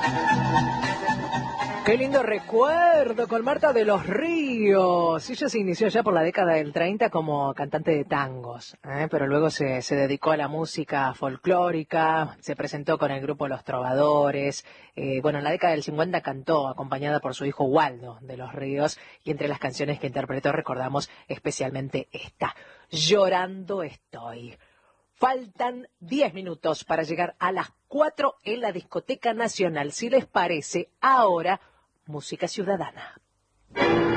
Qué lindo recuerdo con Marta de los Ríos. Ella se inició ya por la década del 30 como cantante de tangos, pero luego se dedicó a la música folclórica, se presentó con el grupo Los Trovadores. En la década del 50 cantó acompañada por su hijo Waldo de los Ríos, y entre las canciones que interpretó recordamos especialmente esta, Llorando estoy. Faltan 10 minutos para llegar a las 4 en la Discoteca Nacional. Si les parece, ahora música ciudadana.